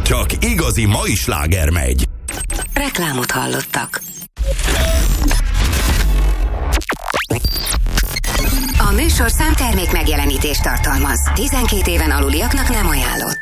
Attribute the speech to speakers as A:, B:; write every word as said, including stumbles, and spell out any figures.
A: Csak igazi mai sláger megy.
B: Reklámot hallottak. A műsorszám termék megjelenítést tartalmaz. tizenkét éven aluliaknak nem ajánlott.